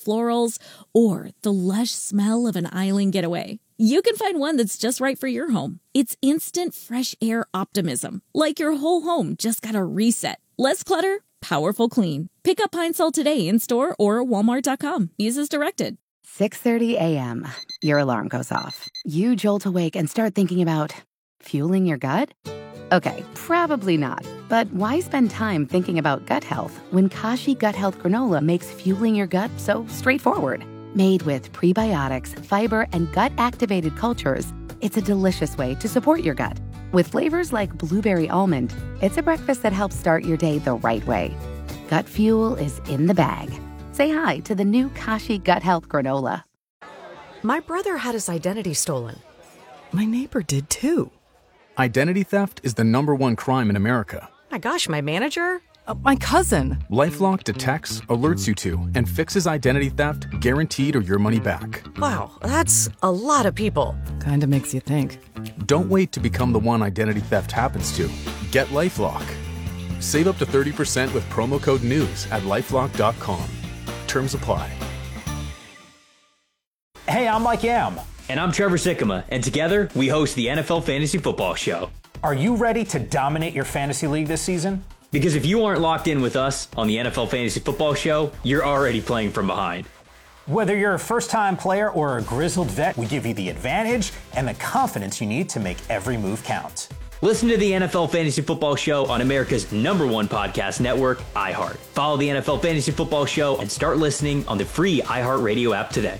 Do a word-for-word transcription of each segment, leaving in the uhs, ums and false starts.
florals, or the lush smell of an island getaway, you can find one that's just right for your home. It's instant fresh air optimism, like your whole home just got a reset. Less clutter, powerful clean. Pick up Pine Sol today in-store or walmart dot com. Use as directed. six thirty a.m. Your alarm goes off. You jolt awake and start thinking about fueling your gut? Okay, probably not. But why spend time thinking about gut health when Kashi Gut Health Granola makes fueling your gut so straightforward? Made with prebiotics, fiber, and gut-activated cultures, it's a delicious way to support your gut. With flavors like blueberry almond, it's a breakfast that helps start your day the right way. Gut fuel is in the bag. Say hi to the new Kashi Gut Health Granola. My brother had his identity stolen. My neighbor did too. Identity theft is the number one crime in America. My gosh, my manager? Uh, my cousin. LifeLock detects, alerts you to, and fixes identity theft guaranteed or your money back. Wow, that's a lot of people. Kinda makes you think. Don't wait to become the one identity theft happens to. Get LifeLock. Save up to thirty percent with promo code NEWS at lifelock dot com. Terms apply. Hey, I'm Mike Yam. And I'm Trevor Sikkema, and together we host the N F L Fantasy Football Show. Are you ready to dominate your fantasy league this season? Because if you aren't locked in with us on the N F L Fantasy Football Show, you're already playing from behind. Whether you're a first-time player or a grizzled vet, we give you the advantage and the confidence you need to make every move count. Listen to the N F L Fantasy Football Show on America's number one podcast network, iHeart. Follow the N F L Fantasy Football Show and start listening on the free iHeartRadio app today.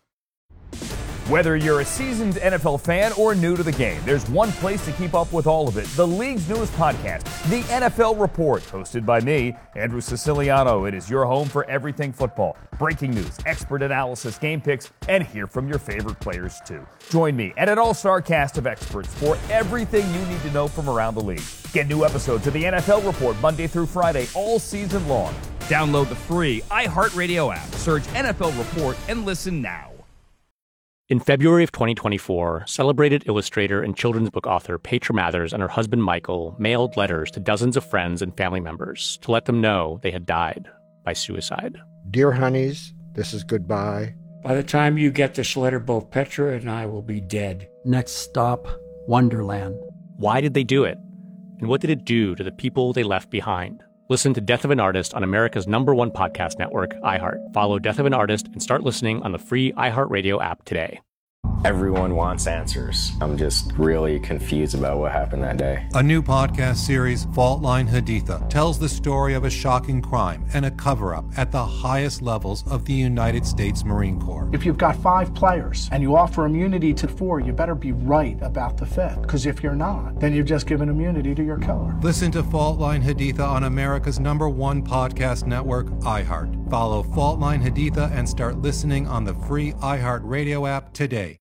Whether you're a seasoned N F L fan or new to the game, there's one place to keep up with all of it. The league's newest podcast, The N F L Report, hosted by me, Andrew Siciliano. It is your home for everything football. Breaking news, expert analysis, game picks, and hear from your favorite players, too. Join me and an all-star cast of experts for everything you need to know from around the league. Get new episodes of The N F L Report Monday through Friday, all season long. Download the free iHeartRadio app, search N F L Report, and listen now. In February of twenty twenty-four, celebrated illustrator and children's book author Petra Mathers and her husband Michael mailed letters to dozens of friends and family members to let them know they had died by suicide. Dear honeys, this is goodbye. By the time you get this letter, both Petra and I will be dead. Next stop, Wonderland. Why did they do it? And what did it do to the people they left behind? Listen to Death of an Artist on America's number one podcast network, iHeart. Follow Death of an Artist and start listening on the free iHeartRadio app today. Everyone wants answers. I'm just really confused about what happened that day. A new podcast series, Fault Line Haditha, tells the story of a shocking crime and a cover-up at the highest levels of the United States Marine Corps. If you've got five players and you offer immunity to four, you better be right about the fifth. Because if you're not, then you've just given immunity to your killer. Listen to Fault Line Haditha on America's number one podcast network, iHeart. Follow Fault Line Haditha and start listening on the free iHeartRadio app today.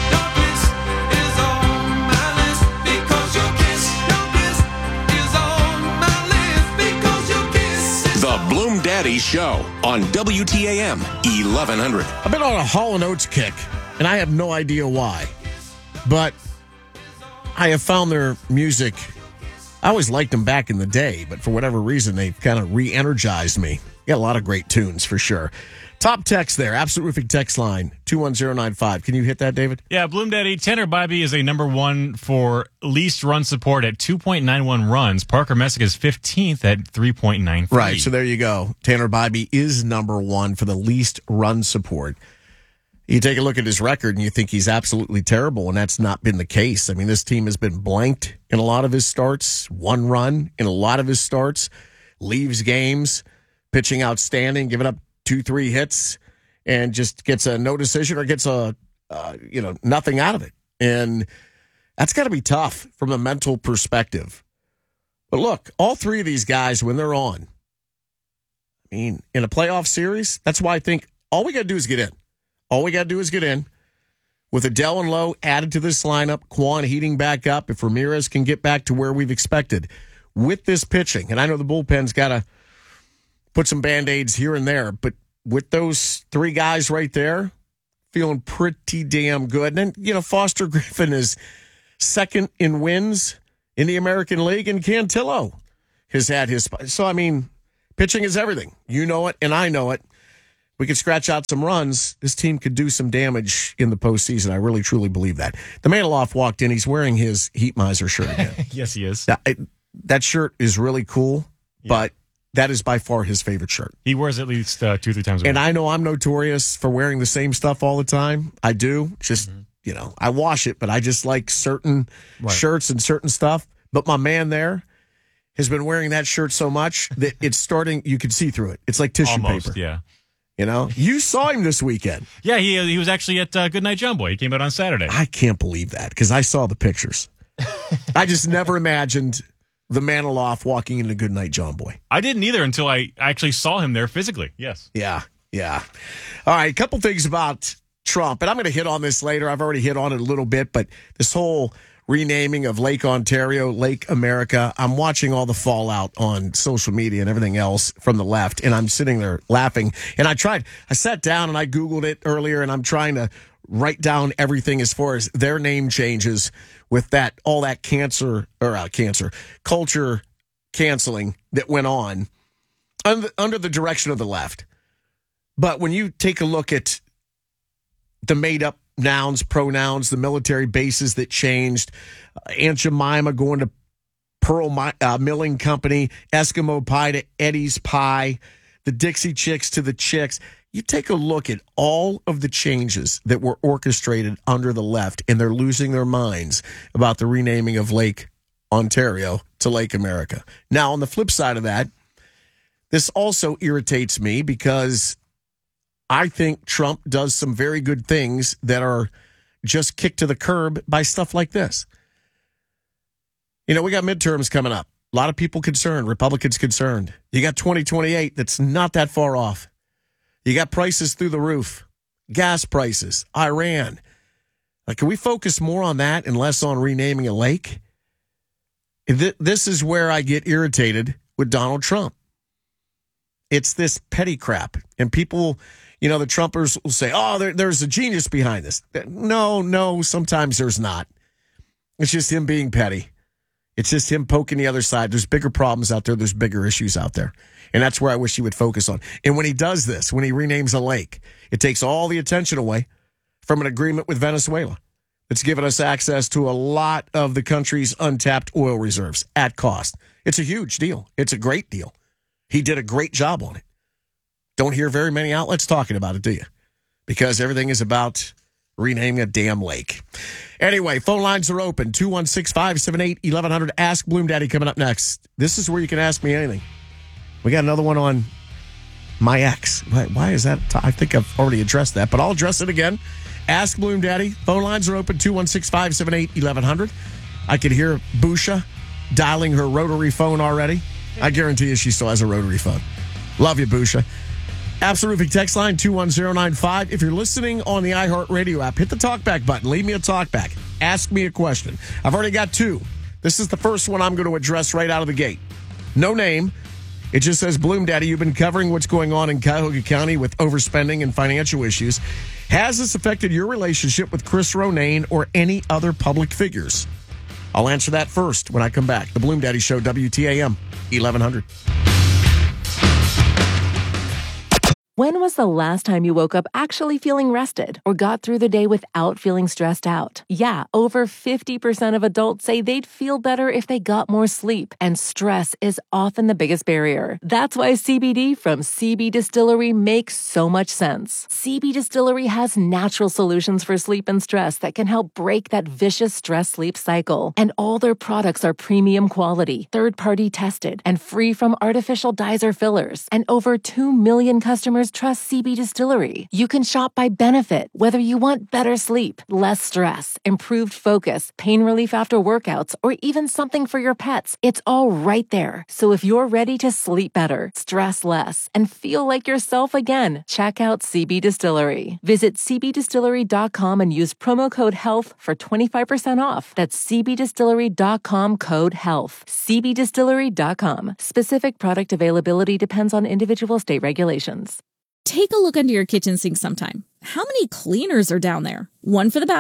The Bloom Daddy Show on W T A M eleven hundred. I've been on a Hall and Oates kick, and I have no idea why. But I have found their music. I always liked them back in the day, but for whatever reason, they've kind of re-energized me. Got a lot of great tunes, for sure. Top text there, Absolute Roofing text line, two one zero nine five. Can you hit that, David? Yeah, Bloom Daddy, Tanner Bybee is a number one for least run support at two point nine one runs. Parker Messick is fifteenth at three point nine three. Right, so there you go. Tanner Bybee is number one for the least run support. You take a look at his record and you think he's absolutely terrible, and that's not been the case. I mean, this team has been blanked in a lot of his starts, one run in a lot of his starts, leaves games, pitching outstanding, giving up two, three hits, and just gets a no decision or gets a, uh, you know, nothing out of it. And that's got to be tough from a mental perspective. But look, all three of these guys, when they're on, I mean, in a playoff series, that's why I think all we got to do is get in. All we got to do is get in. With Adele and Lowe added to this lineup, Kwan heating back up, if Ramirez can get back to where we've expected with this pitching, and I know the bullpen's got to put some Band-Aids here and there, but with those three guys right there, feeling pretty damn good. And then, you know, Foster Griffin is second in wins in the American League, and Cantillo has had his spot. So, I mean, pitching is everything. You know it, and I know it. we could scratch out some runs. This team could do some damage in the postseason. I really, truly believe that. The Manteloff walked in. He's wearing his Heat Miser shirt again. Yes, he is. That, that shirt is really cool, yeah. but that is by far his favorite shirt. He wears at least uh, two, three times a week. And I know I'm notorious for wearing the same stuff all the time. I do. Just, mm-hmm. you know, I wash it, but I just like certain right. shirts and certain stuff. But my man there has been wearing that shirt so much that it's starting, you can see through it. It's like tissue Almost, paper. Yeah. You know, you saw him this weekend. Yeah, he he was actually at uh, Goodnight John Boy. He came out on Saturday. I can't believe that because I saw the pictures. I just never imagined the Manteloff walking into Goodnight John Boy. I didn't either until I actually saw him there physically. Yes. Yeah, yeah. All right, a couple things about Trump, and I'm going to hit on this later. I've already hit on it a little bit, but this whole renaming of Lake Ontario, Lake America. I'm watching all the fallout on social media and everything else from the left, and I'm sitting there laughing. And I tried, I sat down and I Googled it earlier, and I'm trying to write down everything as far as their name changes with that, all that cancer, or uh, cancer, culture canceling that went on under, under the direction of the left. But when you take a look at the made up nouns, pronouns, the military bases that changed, uh, Aunt Jemima going to Pearl uh, Milling Company, Eskimo Pie to Eddie's Pie, the Dixie Chicks to the Chicks. You take a look at all of the changes that were orchestrated under the left, and they're losing their minds about the renaming of Lake Ontario to Lake America. Now, on the flip side of that, this also irritates me because I think Trump does some very good things that are just kicked to the curb by stuff like this. You know, we got midterms coming up. A lot of people concerned, Republicans concerned. You got twenty twenty-eight that's not that far off. You got prices through the roof, gas prices, Iran. Like, can we focus more on that and less on renaming a lake? This is where I get irritated with Donald Trump. It's this petty crap. And people, you know, the Trumpers will say, oh, there, there's a genius behind this. No, no, sometimes there's not. It's just him being petty. It's just him poking the other side. There's bigger problems out there. There's bigger issues out there. And that's where I wish he would focus on. And when he does this, when he renames a lake, it takes all the attention away from an agreement with Venezuela. It's given us access to a lot of the country's untapped oil reserves at cost. It's a huge deal. It's a great deal. He did a great job on it. Don't hear very many outlets talking about it, do you? Because everything is about renaming a damn lake. Anyway, phone lines are open. two one six, five seven eight, eleven hundred. Ask Bloom Daddy coming up next. This is where you can ask me anything. We got another one on my ex. Why, why is that? I think I've already addressed that, but I'll address it again. Ask Bloom Daddy. Phone lines are open. two one six, five seven eight, eleven hundred. I could hear Busha dialing her rotary phone already. I guarantee you she still has a rotary phone. Love you, Busha. Absolute Roofing text line two one zero nine five. If you're listening on the iHeartRadio app, hit the talkback button. Leave me a talkback. Ask me a question. I've already got two. This is the first one I'm going to address right out of the gate. No name. It just says, Bloom Daddy, you've been covering what's going on in Cuyahoga County with overspending and financial issues. Has this affected your relationship with Chris Ronayne or any other public figures? I'll answer that first when I come back. The Bloom Daddy Show, W T A M, eleven hundred. When was the last time you woke up actually feeling rested or got through the day without feeling stressed out? Yeah, over fifty percent of adults say they'd feel better if they got more sleep, and stress is often the biggest barrier. That's why C B D from C B Distillery makes so much sense. C B Distillery has natural solutions for sleep and stress that can help break that vicious stress-sleep cycle. And all their products are premium quality, third-party tested, and free from artificial dyes or fillers. And over two million customers trust C B Distillery. You can shop by benefit, whether you want better sleep, less stress, improved focus, pain relief after workouts, or even something for your pets. It's all right there. So if you're ready to sleep better, stress less, and feel like yourself again, check out C B Distillery. Visit c b distillery dot com and use promo code HEALTH for twenty-five percent off. That's c b distillery dot com code HEALTH. c b distillery dot com. Specific product availability depends on individual state regulations. Take a look under your kitchen sink sometime. How many cleaners are down there? One for the bathroom,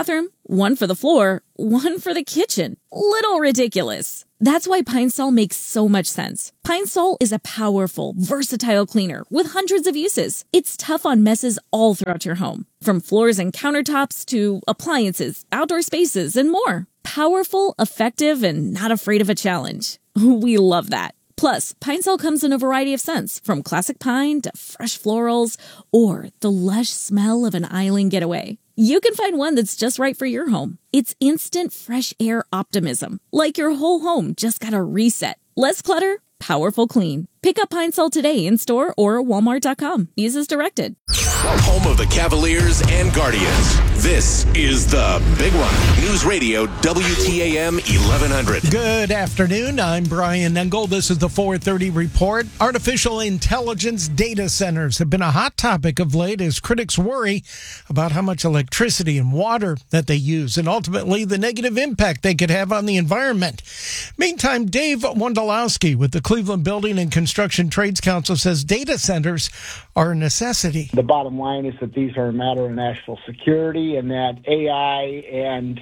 one for the floor, one for the kitchen. Little ridiculous. That's why Pine Sol makes so much sense. Pine Sol is a powerful, versatile cleaner with hundreds of uses. It's tough on messes all throughout your home, from floors and countertops to appliances, outdoor spaces, and more. Powerful, effective, and not afraid of a challenge. We love that. Plus, Pine Sol comes in a variety of scents, from classic pine to fresh florals, or the lush smell of an island getaway. You can find one that's just right for your home. It's instant fresh air optimism, like your whole home just got a reset. Less clutter, powerful clean. Pick up Pine Sol today in store or walmart dot com. Use as directed. Home of the Cavaliers and Guardians. This is the Big One. News Radio W T A M eleven hundred. Good afternoon. I'm Brian Engel. This is the four thirty report. Artificial intelligence data centers have been a hot topic of late as critics worry about how much electricity and water that they use and ultimately the negative impact they could have on the environment. Meantime, Dave Wondolowski with the Cleveland Building and Construction Trades Council says data centers are a necessity. The bottom line is that these are a matter of national security, and that A I and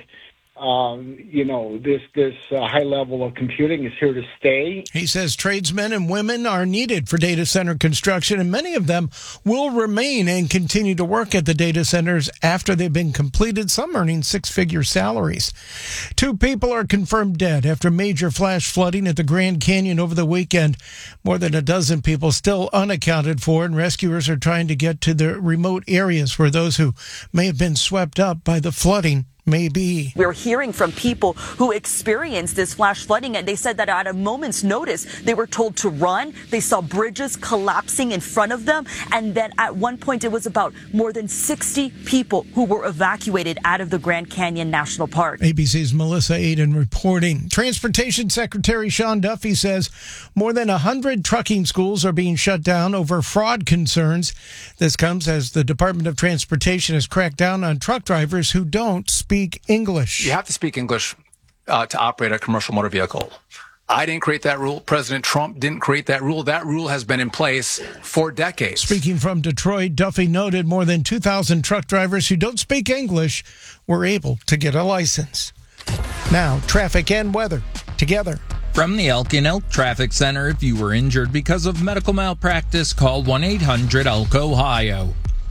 um, you know this this uh, high level of computing is here to stay. He says tradesmen and women are needed for data center construction, and many of them will remain and continue to work at the data centers after they've been completed, some earning six-figure salaries. Two people are confirmed dead after major flash flooding at the Grand Canyon over the weekend. More than a dozen people still unaccounted for, and rescuers are trying to get to the remote areas where those who may have been swept up by the flooding maybe. We're hearing from people who experienced this flash flooding, and they said that at a moment's notice, they were told to run. They saw bridges collapsing in front of them, and then at one point, it was about more than sixty people who were evacuated out of the Grand Canyon National Park. A B C's Melissa Aiden reporting. Transportation Secretary Sean Duffy says more than one hundred trucking schools are being shut down over fraud concerns. This comes as the Department of Transportation has cracked down on truck drivers who don't speak English. You have to speak English uh, to operate a commercial motor vehicle. I didn't create that rule. President Trump didn't create that rule. That rule has been in place for decades. Speaking from Detroit, Duffy noted more than two thousand truck drivers who don't speak English were able to get a license. Now, traffic and weather together. From the Elkin Elk Traffic Center, if you were injured because of medical malpractice, call one eight hundred E L K Ohio.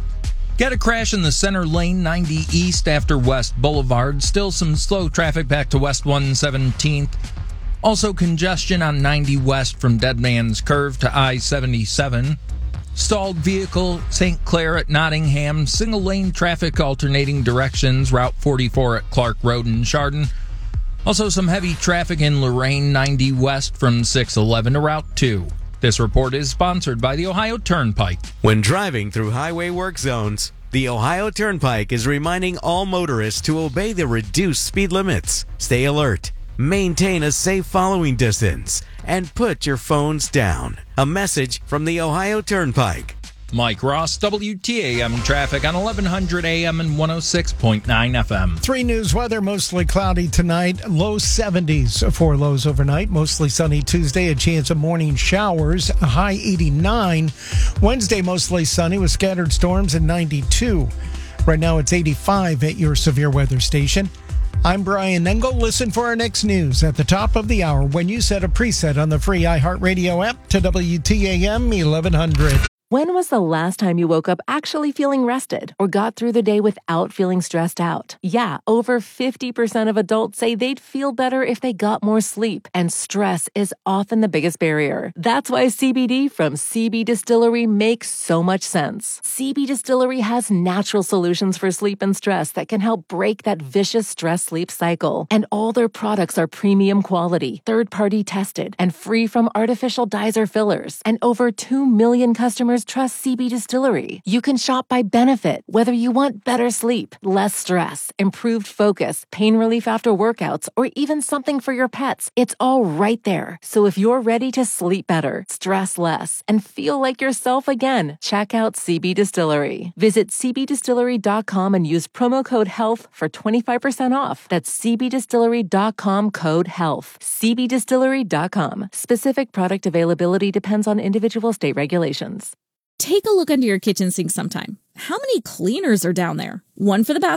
Get a crash in the center lane ninety east after West Boulevard. Still some slow traffic back to West one seventeenth. Also congestion on ninety west from Dead Man's Curve to I seventy-seven. Stalled vehicle, Saint Clair at Nottingham. Single lane traffic alternating directions. Route forty-four at Clark Road in Chardon. Also some heavy traffic in Lorraine ninety west from six eleven to Route two. This report is sponsored by the Ohio Turnpike. When driving through highway work zones, the Ohio Turnpike is reminding all motorists to obey the reduced speed limits, stay alert, maintain a safe following distance, and put your phones down. A message from the Ohio Turnpike. Mike Ross, W T A M traffic on eleven hundred A M and one oh six point nine F M. Three News weather, mostly cloudy tonight, low seventies for lows overnight, mostly sunny Tuesday, a chance of morning showers, a high eighty-nine. Wednesday, mostly sunny with scattered storms and ninety-two. Right now it's eighty-five at your severe weather station. I'm Brian Engel. Listen for our next news at the top of the hour when you set a preset on the free iHeartRadio app to W T A M eleven hundred. When was the last time you woke up actually feeling rested or got through the day without feeling stressed out? Yeah, over fifty percent of adults say they'd feel better if they got more sleep, and stress is often the biggest barrier. That's why C B D from C B Distillery makes so much sense. C B Distillery has natural solutions for sleep and stress that can help break that vicious stress-sleep cycle. And all their products are premium quality, third-party tested, and free from artificial dyes or fillers. And over two million customers trust C B Distillery. You can shop by benefit, whether you want better sleep, less stress, improved focus, pain relief after workouts, or even something for your pets. It's all right there. So if you're ready to sleep better, stress less, and feel like yourself again, check out C B Distillery. Visit C B distillery dot com and use promo code HEALTH for twenty-five percent off. That's C B distillery dot com code HEALTH. C B distillery dot com. Specific product availability depends on individual state regulations. Take a look under your kitchen sink sometime. How many cleaners are down there? One for the bathroom,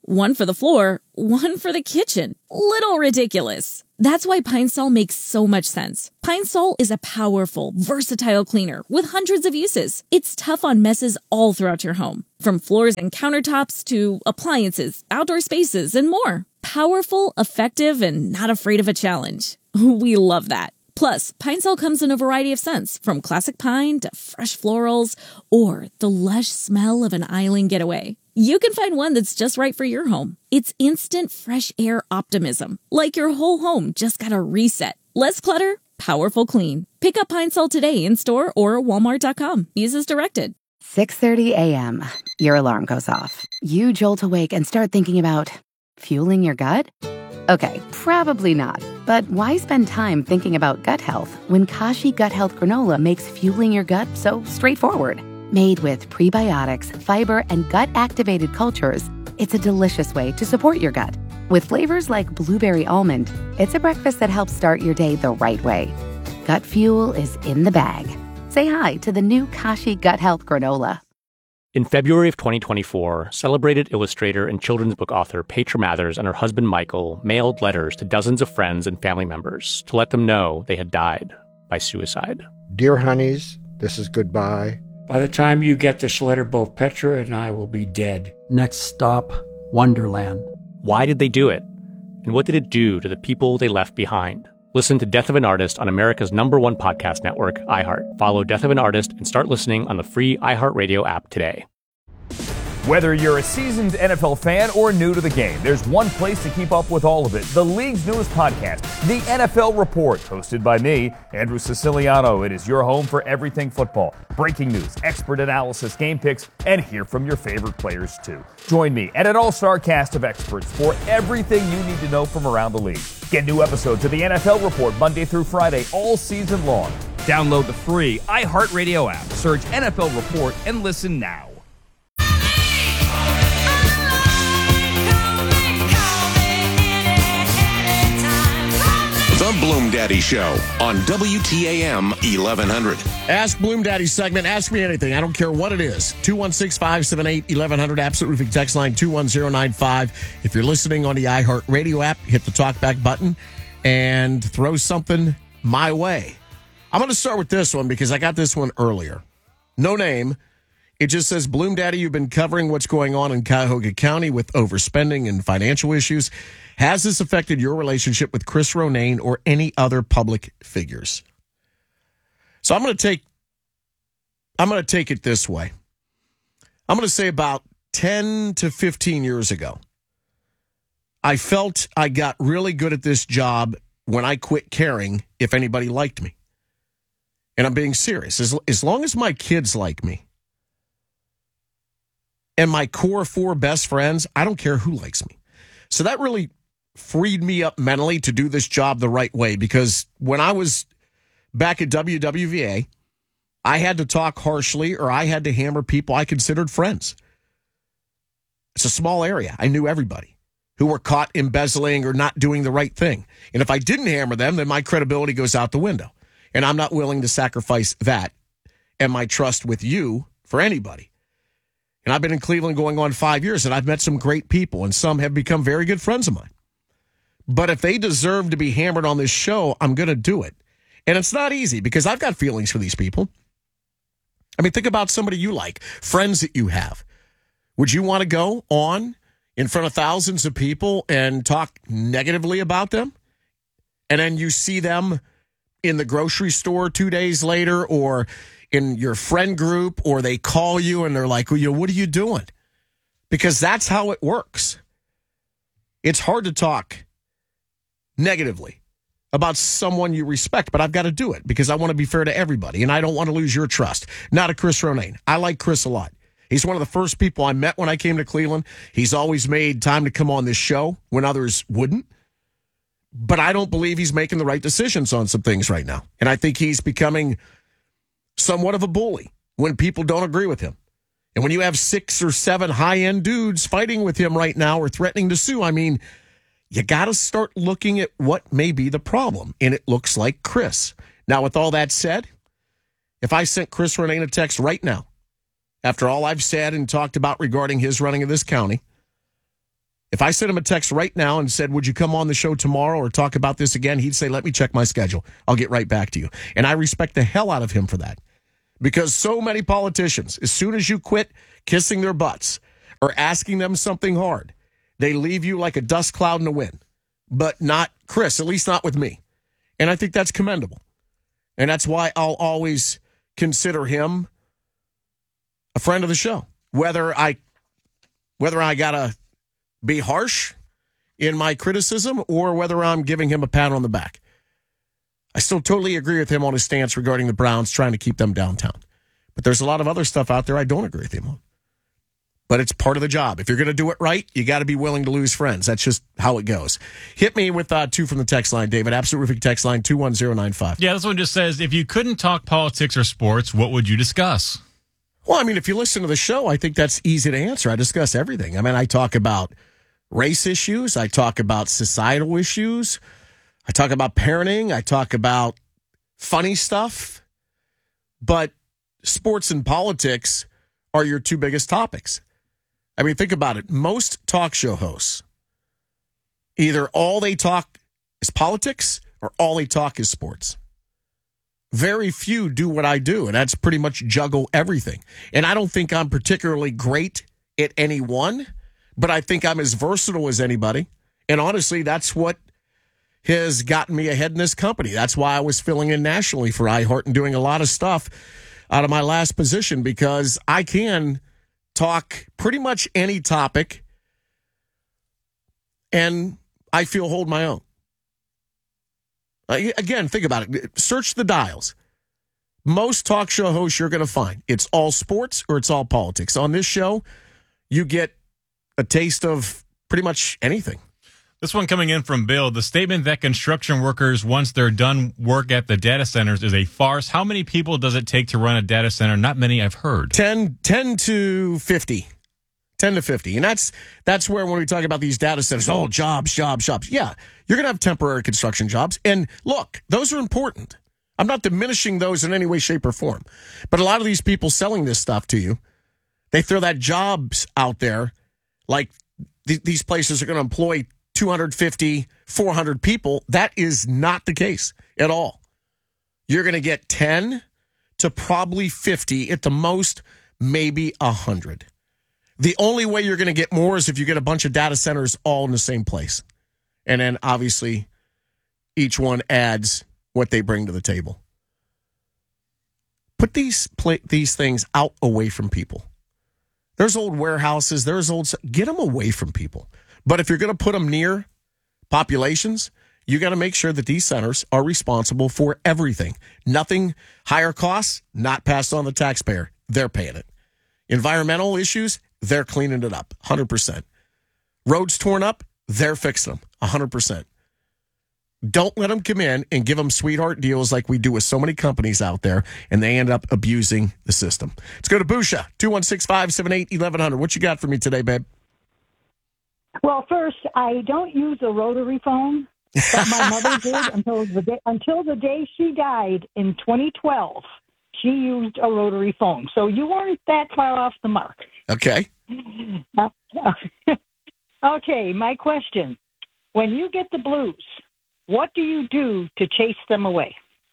One for the floor, one for the kitchen. Little ridiculous. That's why Pine Sol makes so much sense. Pine Sol is a powerful, versatile cleaner with hundreds of uses. It's tough on messes all throughout your home, from floors and countertops to appliances, outdoor spaces, and more. Powerful, effective, and not afraid of a challenge. We love that. Plus, Pine Sol comes in a variety of scents, from classic pine to fresh florals, or the lush smell of an island getaway. You can find one that's just right for your home. It's instant fresh air optimism, like your whole home just got a reset. Less clutter, powerful clean. Pick up Pine Sol today in store or walmart dot com. Use as directed. six thirty a.m. Your alarm goes off. You jolt awake and start thinking about fueling your gut? Okay, probably not. But why spend time thinking about gut health when Kashi Gut Health Granola makes fueling your gut so straightforward? Made with prebiotics, fiber, and gut-activated cultures, it's a delicious way to support your gut. With flavors like blueberry almond, it's a breakfast that helps start your day the right way. Gut fuel is in the bag. Say hi to the new Kashi Gut Health Granola. In February of twenty twenty-four, celebrated illustrator and children's book author Petra Mathers and her husband Michael mailed letters to dozens of friends and family members to let them know they had died by suicide. Dear honeys, this is goodbye. By the time you get this letter, both Petra and I will be dead. Next stop, Wonderland. Why did they do it? And what did it do to the people they left behind? Listen to Death of an Artist on America's number one podcast network, iHeart. Follow Death of an Artist and start listening on the free iHeartRadio app today. Whether you're a seasoned N F L fan or new to the game, there's one place to keep up with all of it. The league's newest podcast, The N F L Report, hosted by me, Andrew Siciliano. It is your home for everything football. Breaking news, expert analysis, game picks, and hear from your favorite players too. Join me and an all-star cast of experts for everything you need to know from around the league. Get new episodes of The N F L Report Monday through Friday all season long. Download the free iHeartRadio app, search N F L Report, and listen now. The Bloom Daddy Show on W T A M eleven hundred. Ask Bloom Daddy segment. Ask me anything. I don't care what it is. two one six, five seven eight, eleven hundred. Absolute Roofing text line two one zero nine five. If you're listening on the iHeart Radio app, hit the talkback button and throw something my way. I'm going to start with this one because I got this one earlier. No name. It just says, Bloom Daddy, you've been covering what's going on in Cuyahoga County with overspending and financial issues. Has this affected your relationship with Chris Ronayne or any other public figures? So I'm going to take I'm going to take it this way. I'm going to say about ten to fifteen years ago, I felt I got really good at this job when I quit caring if anybody liked me. And I'm being serious. As, as long as my kids like me and my core four best friends, I don't care who likes me. So that really freed me up mentally to do this job the right way, because when I was back at W W V A, I had to talk harshly or I had to hammer people I considered friends. It's a small area. I knew everybody who were caught embezzling or not doing the right thing. And if I didn't hammer them, then my credibility goes out the window. And I'm not willing to sacrifice that and my trust with you for anybody. And I've been in Cleveland going on five years, and I've met some great people, and some have become very good friends of mine. But if they deserve to be hammered on this show, I'm going to do it. And it's not easy because I've got feelings for these people. I mean, think about somebody you like, friends that you have. Would you want to go on in front of thousands of people and talk negatively about them? And then you see them in the grocery store two days later or in your friend group, or they call you and they're like, well, you know, what are you doing? Because that's how it works. It's hard to talk negatively about someone you respect, but I've got to do it because I want to be fair to everybody, and I don't want to lose your trust. Not a Chris Ronayne. I like Chris a lot. He's one of the first people I met when I came to Cleveland. He's always made time to come on this show when others wouldn't. But I don't believe he's making the right decisions on some things right now. And I think he's becoming somewhat of a bully when people don't agree with him. And when you have six or seven high-end dudes fighting with him right now or threatening to sue, I mean, you got to start looking at what may be the problem. And it looks like Chris. Now, with all that said, if I sent Chris Ronayne a text right now, after all I've said and talked about regarding his running of this county, If I sent him a text right now and said, would you come on the show tomorrow or talk about this again? He'd say, let me check my schedule. I'll get right back to you. And I respect the hell out of him for that. Because so many politicians, as soon as you quit kissing their butts or asking them something hard, they leave you like a dust cloud in the wind. But not Chris, at least not with me. And I think that's commendable. And that's why I'll always consider him a friend of the show. Whether I whether I got to be harsh in my criticism or whether I'm giving him a pat on the back. I still totally agree with him on his stance regarding the Browns trying to keep them downtown. But there's a lot of other stuff out there I don't agree with him on. But it's part of the job. If you're going to do it right, you got to be willing to lose friends. That's just how it goes. Hit me with uh, two from the text line, David. Absolute Roofing text line two one zero nine five. Yeah, this one just says, if you couldn't talk politics or sports, what would you discuss? Well, I mean, if you listen to the show, I think that's easy to answer. I discuss everything. I mean, I talk about race issues. I talk about societal issues. I talk about parenting. I talk about funny stuff. But sports and politics are your two biggest topics. I mean, think about it. Most talk show hosts, either all they talk is politics or all they talk is sports. Very few do what I do, and that's pretty much juggle everything. And I don't think I'm particularly great at any one, but I think I'm as versatile as anybody. And honestly, that's what has gotten me ahead in this company. That's why I was filling in nationally for iHeart and doing a lot of stuff out of my last position, because I can talk pretty much any topic and I feel hold my own. Again, think about it. Search the dials. Most talk show hosts you're going to find, it's all sports or it's all politics. On this show, you get a taste of pretty much anything. This one coming in from Bill. The statement that construction workers, once they're done work at the data centers, is a farce. How many people does it take to run a data center? Not many, I've heard. ten, ten to fifty. ten to fifty. And that's that's where when we talk about these data centers, oh, jobs, jobs, jobs. Yeah, you're going to have temporary construction jobs. And look, those are important. I'm not diminishing those in any way, shape, or form. But a lot of these people selling this stuff to you, they throw that jobs out there like th- these places are going to employ two hundred fifty, four hundred people. That is not the case at all. You're going to get ten to probably fifty, at the most, maybe one hundred. The only way you're going to get more is if you get a bunch of data centers all in the same place. And then, obviously, each one adds what they bring to the table. Put these pla- these things out away from people. There's old warehouses. There's old... Get them away from people. But if you're going to put them near populations, you got to make sure that these centers are responsible for everything. Nothing higher costs, not passed on the taxpayer. They're paying it. Environmental issues, they're cleaning it up, one hundred percent. Roads torn up, they're fixing them, one hundred percent. Don't let them come in and give them sweetheart deals like we do with so many companies out there, and they end up abusing the system. Let's go to Busha, two one six, five seven eight, one one zero zero. What you got for me today, babe? Well, first, I don't use a rotary phone, but my mother did until the day, until the day she died in twenty twelve. She used a rotary phone. So you weren't that far off the mark. Okay. Uh, okay, my question. When you get the blues, what do you do to chase them away?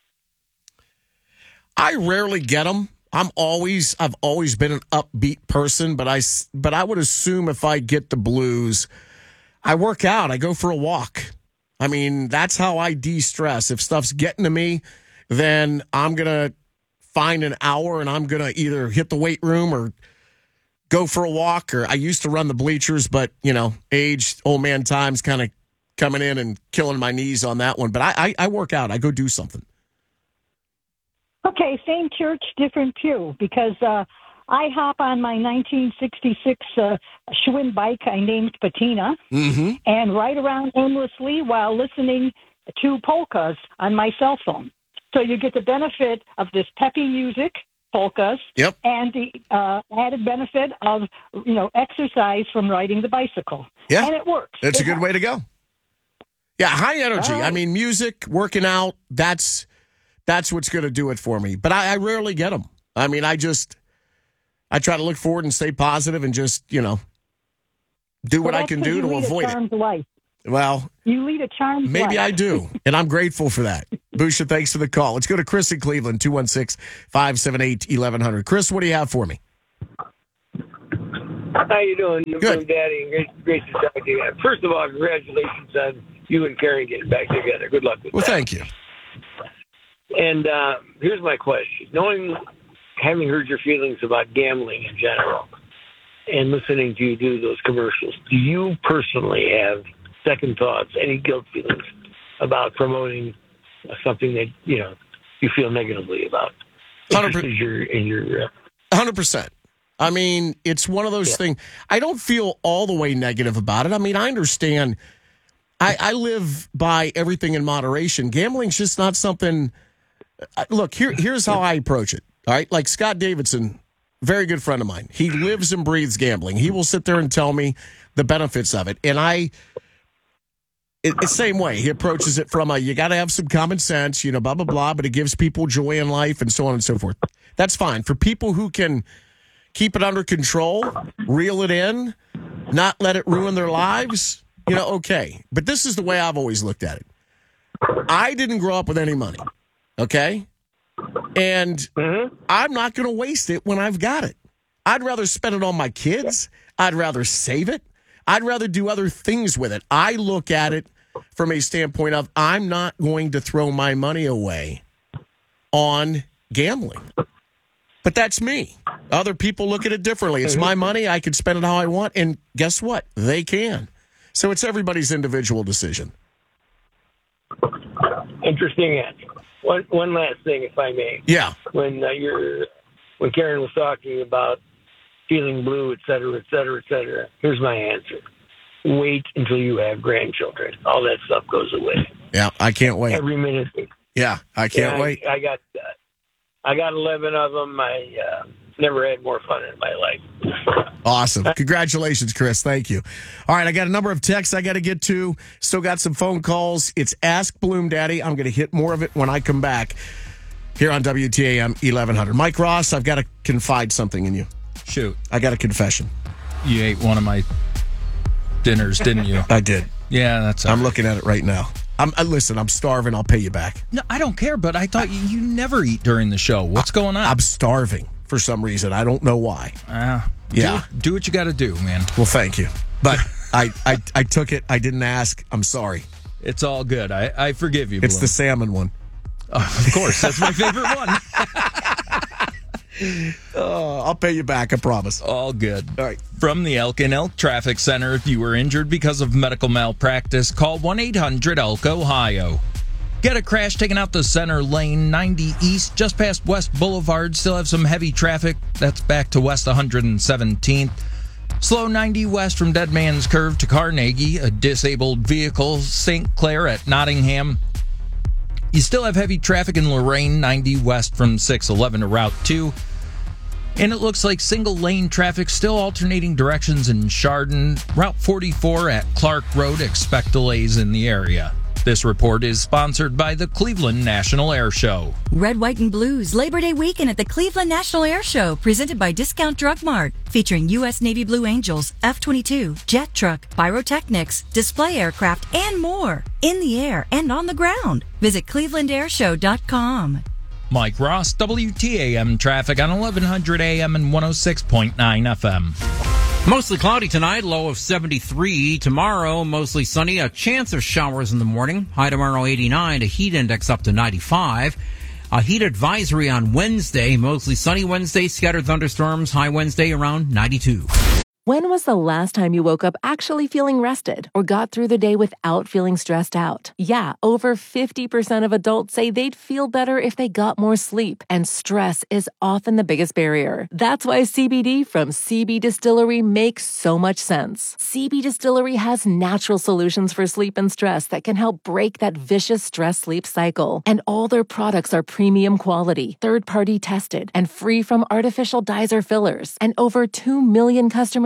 I rarely get them. I'm always, I've always been an upbeat person, but I, but I would assume if I get the blues, I work out. I go for a walk. I mean, that's how I de-stress. If stuff's getting to me, then I'm going to find an hour and I'm going to either hit the weight room or go for a walk. Or I used to run the bleachers, but, you know, age, old man times kind of coming in and killing my knees on that one. But I, I, I work out. I go do something. Okay, same church, different pew, because uh, I hop on my nineteen sixty-six uh, Schwinn bike I named Patina mm-hmm. and ride around aimlessly while listening to polkas on my cell phone. So you get the benefit of this peppy music, polkas, yep. and the uh, added benefit of, you know, exercise from riding the bicycle. Yeah. And it works. It's it a good works. way to go. Yeah, high energy. Right. I mean, music, working out, that's that's what's going to do it for me. But I, I rarely get them. I mean, I just, I try to look forward and stay positive and just, you know, do what well, I can do to avoid a charmed it. Life. Well, you lead a charmed maybe life. I do, and I'm grateful for that. Boosha, thanks for the call. Let's go to Chris in Cleveland, two one six, five seven eight, eleven hundred. Chris, what do you have for me? How you doing, Good. Daddy? Great, great to talk to you. First of all, congratulations on you and Karen getting back together. Good luck with well, that. Well, thank you. And uh, here's my question. Knowing, having heard your feelings about gambling in general and listening to you do those commercials, do you personally have second thoughts, any guilt feelings about promoting something that, you know, you feel negatively about? one hundred percent. In your, in your, uh, one hundred percent. I mean, it's one of those yeah. things. I don't feel all the way negative about it. I mean, I understand. I, I live by everything in moderation. Gambling's just not something. Look, here, here's how I approach it. All right. Like Scott Davidson, very good friend of mine. He lives and breathes gambling. He will sit there and tell me the benefits of it. And I, it, the same way, he approaches it from a, you got to have some common sense, you know, blah, blah, blah, but it gives people joy in life and so on and so forth. That's fine. For people who can keep it under control, reel it in, not let it ruin their lives, you know, okay. But this is the way I've always looked at it. I didn't grow up with any money, okay? And mm-hmm. I'm not going to waste it when I've got it. I'd rather spend it on my kids. I'd rather save it. I'd rather do other things with it. I look at it from a standpoint of I'm not going to throw my money away on gambling. But that's me. Other people look at it differently. It's my money. I can spend it how I want. And guess what? They can. So it's everybody's individual decision. Interesting answer. One, one last thing, if I may. Yeah. When uh, you're, when Karen was talking about feeling blue, et cetera, et cetera, et cetera, here's my answer. Wait until you have grandchildren. All that stuff goes away. Yeah, I can't wait. Every minute. Yeah, I can't yeah, wait. I, I got uh, I got eleven of them. I uh, never had more fun in my life. Awesome. Congratulations, Chris. Thank you. All right, I got a number of texts I got to get to. Still got some phone calls. It's Ask Bloom Daddy. I'm going to hit more of it when I come back here on W T A M eleven hundred. Mike Ross, I've got to confide something in you. Shoot. I got a confession. You ate one of my dinners, didn't you? I did. Yeah, that's all I'm right. looking at it right now. I'm, uh, listen, I'm starving. I'll pay you back. No, I don't care, but I thought you, you never eat during the show. What's going on? I'm starving for some reason. I don't know why. Uh, yeah. Do, do what you got to do, man. Well, thank you. But I, I, I took it. I didn't ask. I'm sorry. It's all good. I, I forgive you, It's Bloom. the salmon one. Oh, of course. That's my favorite one. Oh, I'll pay you back, I promise. All good. All right. From the Elk and Elk Traffic Center, if you were injured because of medical malpractice, call one eight hundred elk ohio. Get a crash taken out the center lane, ninety East, just past West Boulevard. Still have some heavy traffic. That's back to West one hundred seventeenth. Slow ninety West from Dead Man's Curve to Carnegie. A disabled vehicle, Saint Clair at Nottingham. You still have heavy traffic in Lorraine, ninety West from six eleven to Route two. And it looks like single-lane traffic still alternating directions in Chardon. Route forty-four at Clark Road, expect delays in the area. This report is sponsored by the Cleveland National Air Show. Red, White, and Blues Labor Day weekend at the Cleveland National Air Show, presented by Discount Drug Mart, featuring U S Navy Blue Angels, F twenty-two, jet truck, pyrotechnics, display aircraft, and more. In the air and on the ground. Visit cleveland air show dot com. Mike Ross, W T A M traffic on eleven hundred A M and one oh six point nine F M. Mostly cloudy tonight, low of seventy-three. Tomorrow, mostly sunny, a chance of showers in the morning. High tomorrow, eighty-nine, a heat index up to ninety-five. A heat advisory on Wednesday, mostly sunny Wednesday, scattered thunderstorms, high Wednesday around ninety-two. When was the last time you woke up actually feeling rested or got through the day without feeling stressed out? Yeah, over fifty percent of adults say they'd feel better if they got more sleep, and stress is often the biggest barrier. That's why C B D from C B Distillery makes so much sense. C B Distillery has natural solutions for sleep and stress that can help break that vicious stress-sleep cycle. And all their products are premium quality, third-party tested, and free from artificial dyes or fillers. And over two million customers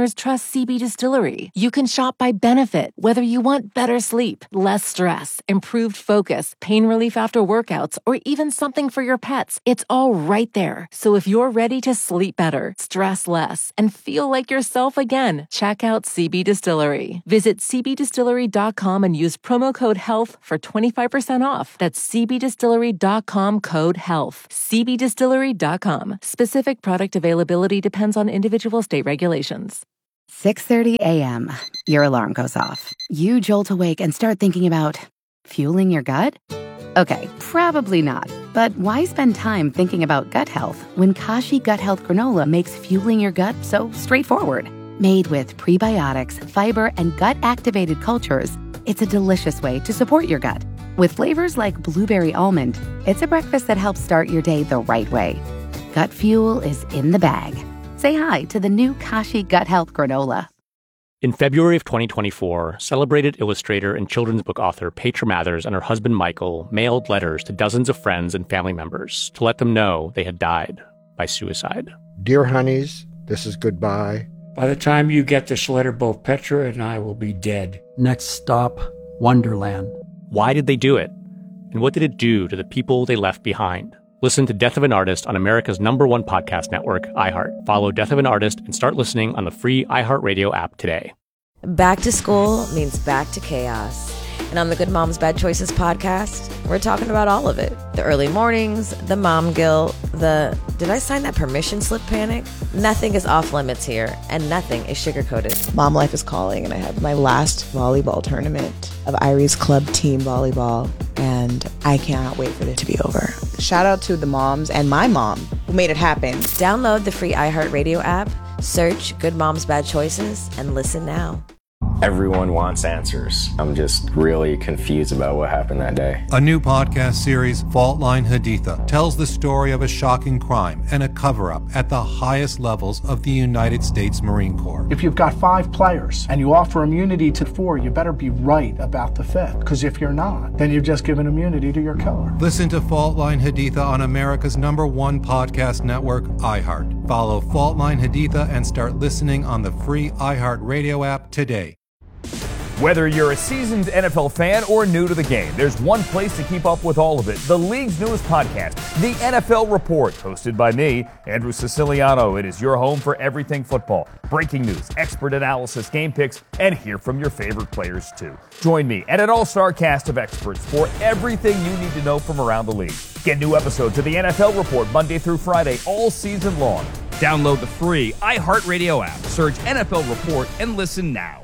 customers trust C B Distillery. You can shop by benefit, whether you want better sleep, less stress, improved focus, pain relief after workouts, or even something for your pets. It's all right there. So if you're ready to sleep better, stress less, and feel like yourself again, check out C B Distillery. Visit c b distillery dot com and use promo code HEALTH for twenty-five percent off. That's c b distillery dot com code HEALTH. c b distillery dot com. Specific product availability depends on individual state regulations. six thirty a.m. Your alarm goes off. You jolt awake and start thinking about fueling your gut? Okay, probably not. But why spend time thinking about gut health when Kashi Gut Health Granola makes fueling your gut so straightforward? Made with prebiotics, fiber, and gut-activated cultures, it's a delicious way to support your gut. With flavors like blueberry almond, it's a breakfast that helps start your day the right way. Gut fuel is in the bag. Say hi to the new Kashi Gut Health Granola. In February of twenty twenty-four, celebrated illustrator and children's book author Petra Mathers and her husband Michael mailed letters to dozens of friends and family members to let them know they had died by suicide. Dear honeys, this is goodbye. By the time you get this letter, both Petra and I will be dead. Next stop, Wonderland. Why did they do it? And what did it do to the people they left behind? Listen to Death of an Artist on America's number one podcast network, iHeart. Follow Death of an Artist and start listening on the free iHeartRadio app today. Back to school means back to chaos. And on the Good Moms Bad Choices podcast, we're talking about all of it. The early mornings, the mom guilt, the did I sign that permission slip panic? Nothing is off limits here, and nothing is sugar-coated. Mom life is calling, and I have my last volleyball tournament of Irie's club team volleyball, and I cannot wait for it to be over. Shout out to the moms and my mom who made it happen. Download the free iHeartRadio app, search Good Moms Bad Choices, and listen now. Everyone wants answers. I'm just really confused about what happened that day. A new podcast series, Fault Line Haditha, tells the story of a shocking crime and a cover-up at the highest levels of the United States Marine Corps. If you've got five players and you offer immunity to four, you better be right about the fifth. Because if you're not, then you've just given immunity to your killer. Listen to Fault Line Haditha on America's number one podcast network, iHeart. Follow Fault Line Haditha and start listening on the free iHeart Radio app today. Whether you're a seasoned N F L fan or new to the game, there's one place to keep up with all of it. The league's newest podcast, The N F L Report, hosted by me, Andrew Siciliano. It is your home for everything football. Breaking news, expert analysis, game picks, and hear from your favorite players, too. Join me and an all-star cast of experts for everything you need to know from around the league. Get new episodes of The N F L Report Monday through Friday, all season long. Download the free iHeartRadio app, search N F L Report, and listen now.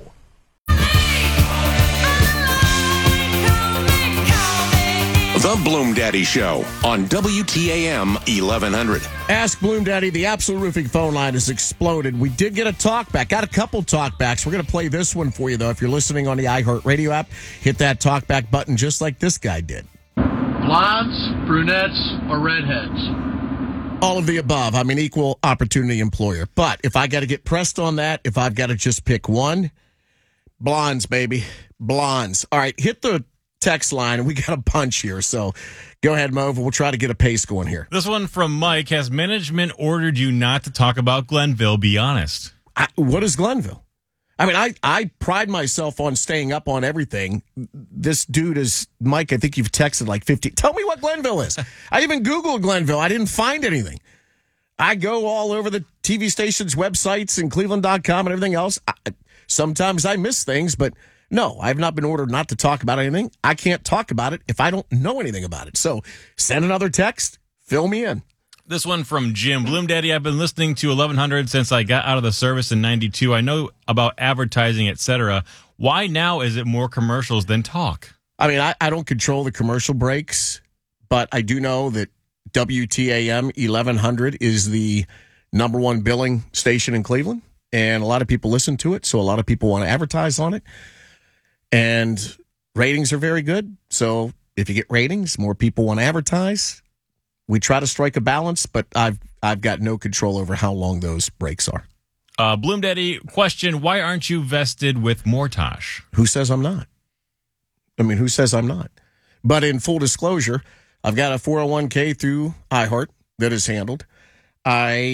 The Bloom Daddy Show on W T A M eleven hundred. Ask Bloom Daddy. The Absolute Roofing phone line has exploded. We did get a talkback. Got a couple talkbacks. We're going to play this one for you, though. If you're listening on the iHeartRadio app, hit that talkback button just like this guy did. Blondes, brunettes, or redheads? All of the above. I'm an equal opportunity employer. But if I got to get pressed on that, if I've got to just pick one, blondes, baby. Blondes. All right, hit the text line, and we got a bunch here, so go ahead, Mova. We'll try to get a pace going here. This one from Mike. Has management ordered you not to talk about Glenville? Be honest. I, what is Glenville? I mean, I, I pride myself on staying up on everything. This dude is, Mike, I think you've texted like fifty. Tell me what Glenville is. I even Googled Glenville. I didn't find anything. I go all over the T V station's websites and Cleveland dot com and everything else. I, sometimes I miss things, but no, I have not been ordered not to talk about anything. I can't talk about it if I don't know anything about it. So send another text. Fill me in. This one from Jim. Bloom Daddy, I've been listening to eleven hundred since I got out of the service in ninety-two. I know about advertising, et cetera. Why now is it more commercials than talk? I mean, I, I don't control the commercial breaks, but I do know that W T A M eleven hundred is the number one billing station in Cleveland, and a lot of people listen to it, so a lot of people want to advertise on it. And ratings are very good. So if you get ratings, more people want to advertise. We try to strike a balance, but I've I've got no control over how long those breaks are. Uh, Bloom Daddy, question, why aren't you vested with Mortosh? Who says I'm not? I mean, who says I'm not? But in full disclosure, I've got a four oh one k through iHeart that is handled. I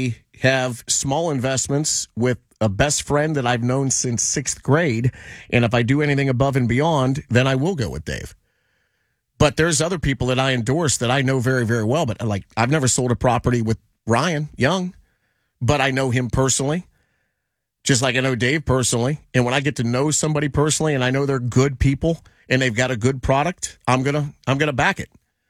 have small investments with a best friend that I've known since sixth grade. And if I do anything above and beyond, then I will go with Dave. But there's other people that I endorse that I know very, very well. But like, I've never sold a property with Ryan Young, but I know him personally, just like I know Dave personally. And when I get to know somebody personally and I know they're good people and they've got a good product, I'm going to, I'm going to back it.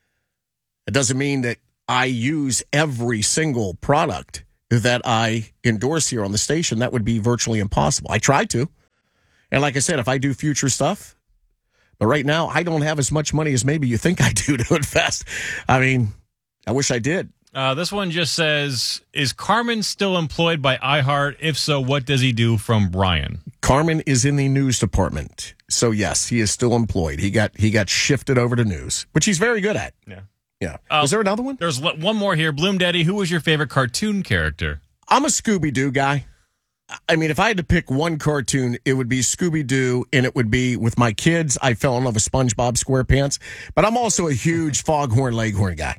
It doesn't mean that I use every single product that I endorse here on the station. That would be virtually impossible. I try to. And like I said, if I do future stuff, but right now I don't have as much money as maybe you think I do to invest. I mean, I wish I did. Uh, this one just says, is Carmen still employed by iHeart? If so, what does he do from Brian? Carmen is in the news department. So yes, he is still employed. He got he got shifted over to news, which he's very good at. Yeah. Yeah. Uh, was there another one? There's one more here. Bloom Daddy, who was your favorite cartoon character? I'm a Scooby-Doo guy. I mean, if I had to pick one cartoon, it would be Scooby-Doo, and it would be with my kids. I fell in love with SpongeBob SquarePants, but I'm also a huge Foghorn Leghorn guy.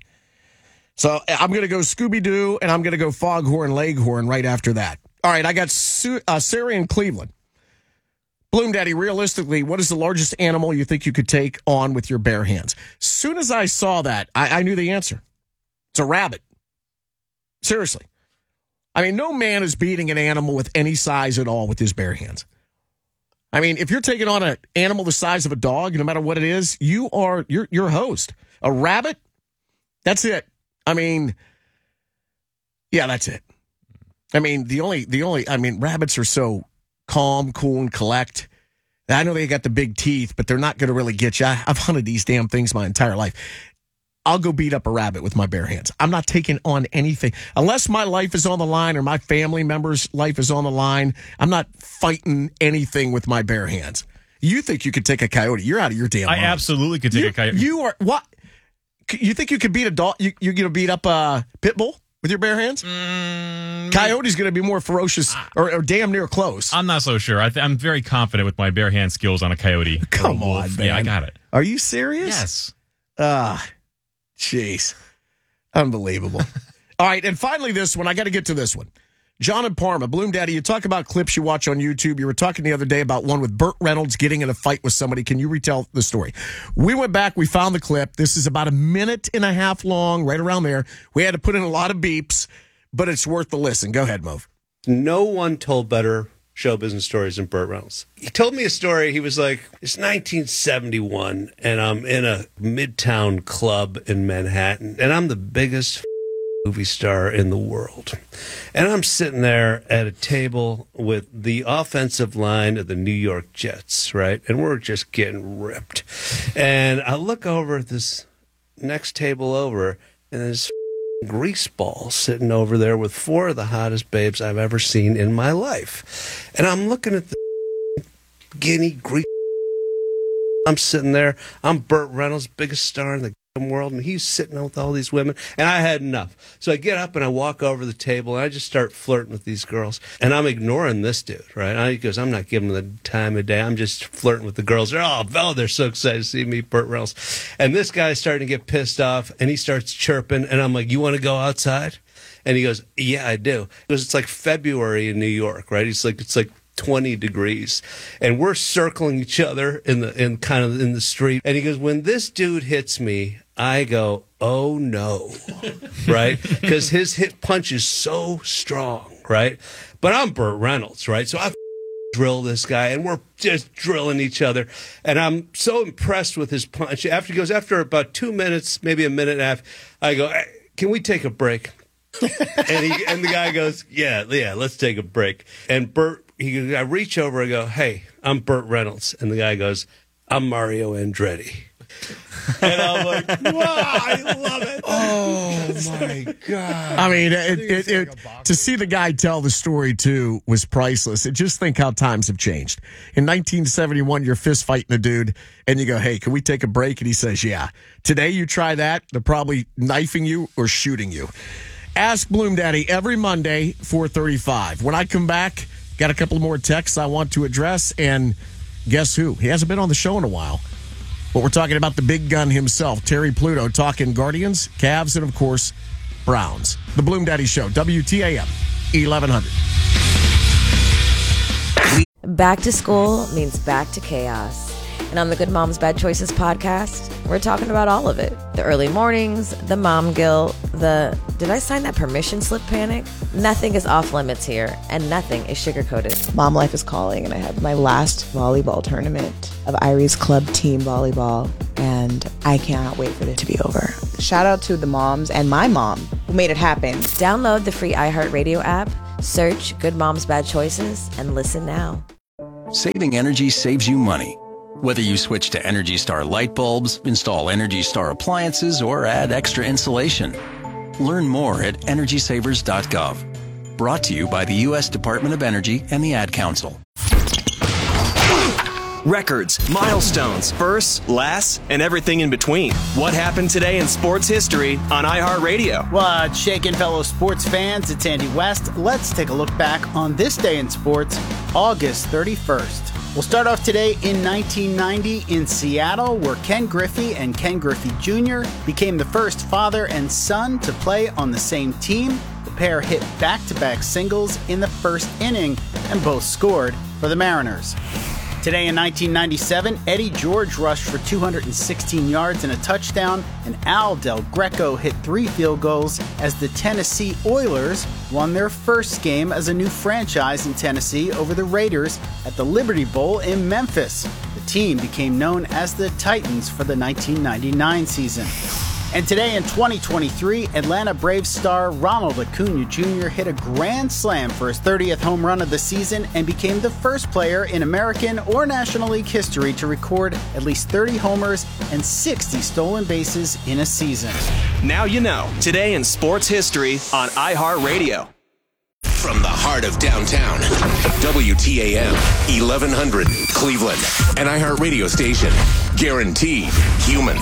So I'm going to go Scooby-Doo, and I'm going to go Foghorn Leghorn right after that. All right, I got Su- uh, Sarah in Cleveland. Bloom Daddy, realistically, what is the largest animal you think you could take on with your bare hands? Soon as I saw that, I, I knew the answer. It's a rabbit. Seriously. I mean, no man is beating an animal with any size at all with his bare hands. I mean, if you're taking on an animal the size of a dog, no matter what it is, you are you're you're a host. A rabbit, that's it. I mean, yeah, that's it. I mean, the only the only I mean, rabbits are so calm, cool, and collect. I know they got the big teeth, but they're not going to really get you. I, I've hunted these damn things my entire life. I'll go beat up a rabbit with my bare hands. I'm not taking on anything. Unless my life is on the line or my family member's life is on the line, I'm not fighting anything with my bare hands. You think you could take a coyote? You're out of your damn mind. I absolutely could take you, a coyote. You are, what? You think you could beat a dog? You, you're going to beat up a pit bull with your bare hands? Mm, Coyote's going to be more ferocious or, or damn near close. I'm not so sure. I th- I'm very confident with my bare hand skills on a coyote. Come on, man. Yeah, I got it. Are you serious? Yes. Ah. Uh, Jeez. Unbelievable. All right, and finally this one. I got to get to this one. John and Parma, Bloom Daddy, you talk about clips you watch on YouTube. You were talking the other day about one with Burt Reynolds getting in a fight with somebody. Can you retell the story? We went back. We found the clip. This is about a minute and a half long, right around there. We had to put in a lot of beeps, but it's worth the listen. Go ahead, Move. No one told better show business stories than Burt Reynolds. He told me a story. He was like, it's nineteen seventy-one, and I'm in a midtown club in Manhattan, and I'm the biggest movie star in the world. And I'm sitting there at a table with the offensive line of the New York Jets, right? And we're just getting ripped. And I look over at this next table over, and there's greaseball sitting over there with four of the hottest babes I've ever seen in my life. And I'm looking at the guinea grease. I'm sitting there. I'm Burt Reynolds, biggest star in the world, and he's sitting with all these women, and I had enough. So I get up and I walk over the table, and I just start flirting with these girls, and I'm ignoring this dude, right? I, he goes, I'm not giving them the time of day. I'm just flirting with the girls. They're, oh, oh, they're so excited to see me, Burt Reynolds. And this guy's starting to get pissed off, and he starts chirping, and I'm like, you want to go outside? And he goes, yeah, I do. Because it's like February in New York, right? He's like, it's like twenty degrees, and we're circling each other in the in kind of in the street. And he goes, when this dude hits me, I go, oh no, right? Because his hit punch is so strong, right? But I'm Burt Reynolds, right? So I drill this guy, and we're just drilling each other. And I'm so impressed with his punch. After he goes, after about two minutes, maybe a minute and a half, I go, hey, can we take a break? and he and the guy goes, yeah, yeah, let's take a break. And Burt, he, I reach over and go, hey, I'm Burt Reynolds. And the guy goes, I'm Mario Andretti. And I'm like, wow, I love it. Oh, my God. I mean, it, it, it, to see the guy tell the story, too, was priceless. And just think how times have changed. In nineteen seventy-one, you're fist fighting a dude, and you go, hey, can we take a break? And he says, yeah. Today, you try that, they're probably knifing you or shooting you. Ask Bloom Daddy every Monday, four thirty-five. When I come back, got a couple more texts I want to address, and guess who? He hasn't been on the show in a while. But we're talking about the big gun himself, Terry Pluto, talking Guardians, Cavs, and, of course, Browns. The Bloom Daddy Show, W T A M. eleven hundred. Back to school means back to chaos. And on the Good Moms Bad Choices podcast, we're talking about all of it. The early mornings, the mom guilt, the did I sign that permission slip panic? Nothing is off limits here, and nothing is sugar-coated. Mom life is calling, and I have my last volleyball tournament of Iris Club Team Volleyball, and I cannot wait for it to be over. Shout out to the moms and my mom who made it happen. Download the free iHeartRadio app, search Good Moms Bad Choices, and listen now. Saving energy saves you money. Whether you switch to Energy Star light bulbs, install Energy Star appliances, or add extra insulation. Learn more at energy savers dot gov. Brought to you by the U S Department of Energy and the Ad Council. Records, milestones, firsts, lasts, and everything in between. What happened today in sports history on iHeartRadio? What's shaking, fellow sports fans? It's Andy West. Let's take a look back on this day in sports, August thirty-first. We'll start off today in nineteen ninety in Seattle, where Ken Griffey and Ken Griffey Junior became the first father and son to play on the same team. The pair hit back-to-back singles in the first inning and both scored for the Mariners. Today in nineteen ninety-seven, Eddie George rushed for two hundred sixteen yards and a touchdown, and Al Del Greco hit three field goals as the Tennessee Oilers won their first game as a new franchise in Tennessee over the Raiders at the Liberty Bowl in Memphis. The team became known as the Titans for the nineteen ninety-nine season. And today in twenty twenty-three, Atlanta Braves star Ronald Acuna Junior hit a grand slam for his thirtieth home run of the season and became the first player in American or National League history to record at least thirty homers and sixty stolen bases in a season. Now you know. Today in sports history on iHeartRadio. From the heart of downtown, W T A M, eleven hundred, Cleveland, an iHeart radio station. Guaranteed human.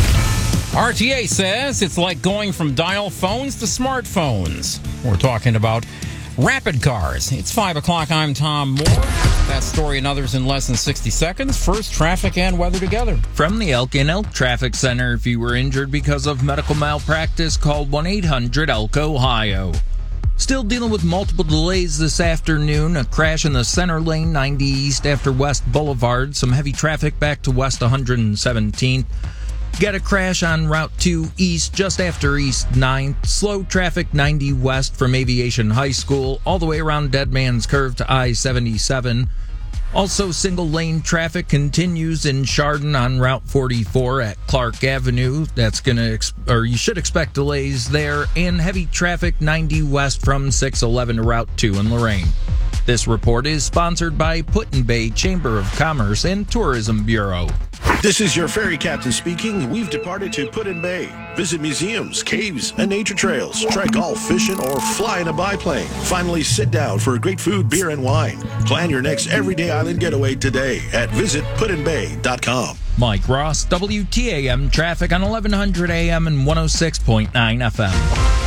R T A says it's like going from dial phones to smartphones. We're talking about rapid cars. It's five o'clock. I'm Tom Moore. That story and others in less than sixty seconds. First, traffic and weather together. From the Elkin Elk Traffic Center, if you were injured because of medical malpractice, call one eight hundred E L K Ohio. Still dealing with multiple delays this afternoon. A crash in the center lane, ninety East after West Boulevard. Some heavy traffic back to West one hundred seventeenth. Got a crash on Route two East just after East ninth. Slow traffic ninety West from Aviation High School all the way around Dead Man's Curve to I seventy-seven. Also, single-lane traffic continues in Chardon on Route forty-four at Clark Avenue. That's going to, ex- or you should expect delays there. And heavy traffic ninety West from six eleven to Route two in Lorraine. This report is sponsored by Put-in-Bay Chamber of Commerce and Tourism Bureau. This is your ferry captain speaking. We've departed to Put-in-Bay. Visit museums, caves, and nature trails. Try golf, fishing, or fly in a biplane. Finally, sit down for great food, beer, and wine. Plan your next everyday island getaway today at visit put in bay dot com. Mike Ross, W T A M traffic on eleven hundred A M and one oh six point nine F M.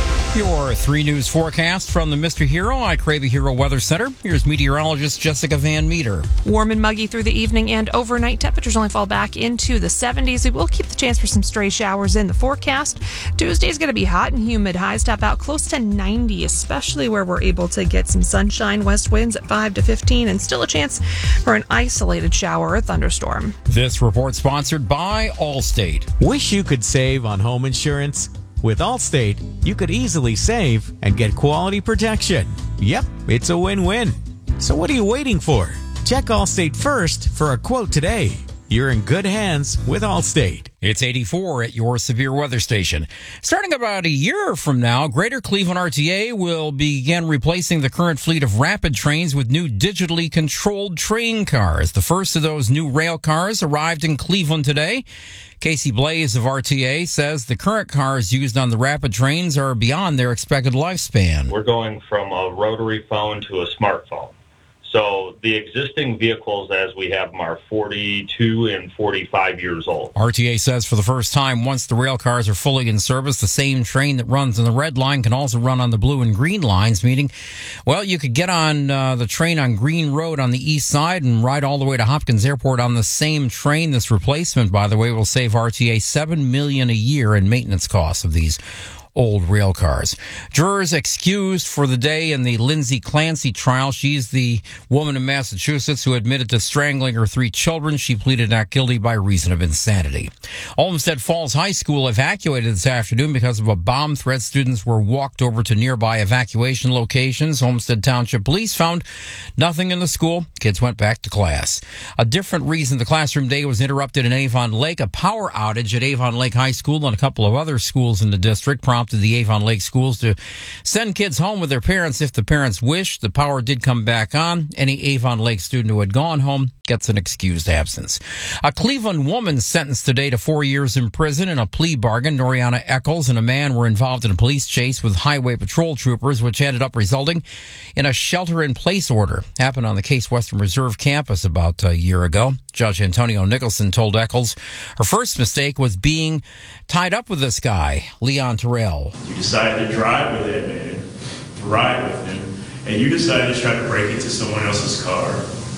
Your three news forecast from the Mister Hero I Crave a Hero Weather Center. Here's meteorologist Jessica Van Meter. Warm and muggy through the evening and overnight. Temperatures only fall back into the seventies. We will keep the chance for some stray showers in the forecast. Tuesday is going to be hot and humid. Highs top out close to ninety, especially where we're able to get some sunshine. West winds at five to fifteen, and still a chance for an isolated shower or thunderstorm. This report sponsored by Allstate. Wish you could save on home insurance? With Allstate, you could easily save and get quality protection. Yep, it's a win-win. So what are you waiting for? Check Allstate first for a quote today. You're in good hands with Allstate. It's eighty-four at your severe weather station. Starting about a year from now, Greater Cleveland R T A will begin replacing the current fleet of rapid trains with new digitally controlled train cars. The first of those new rail cars arrived in Cleveland today. Casey Blaze of R T A says the current cars used on the rapid trains are beyond their expected lifespan. We're going from a rotary phone to a smartphone. So the existing vehicles as we have them are forty-two and forty-five years old. R T A says for the first time, once the rail cars are fully in service, the same train that runs on the red line can also run on the blue and green lines, meaning, well, you could get on uh, the train on Green Road on the east side and ride all the way to Hopkins Airport on the same train. This replacement, by the way, will save R T A seven million dollars a year in maintenance costs of these old rail cars. Jurors excused for the day in the Lindsay Clancy trial. She's the woman in Massachusetts who admitted to strangling her three children. She pleaded not guilty by reason of insanity. Olmsted Falls High School evacuated this afternoon because of a bomb threat. Students were walked over to nearby evacuation locations. Olmsted Township Police found nothing in the school. Kids went back to class. A different reason the classroom day was interrupted in Avon Lake. A power outage at Avon Lake High School and a couple of other schools in the district prompted the Avon Lake schools to send kids home with their parents if the parents wished. The power did come back on. Any Avon Lake student who had gone home gets an excused absence. A Cleveland woman sentenced today to four years in prison in a plea bargain. Noriana Eccles and a man were involved in a police chase with highway patrol troopers, which ended up resulting in a shelter-in-place order. Happened on the Case Western Reserve campus about a year ago. Judge Antonio Nicholson told Eccles her first mistake was being tied up with this guy, Leon Terrell. You decided to drive with that man, ride with him, and you decided to try to break into someone else's car,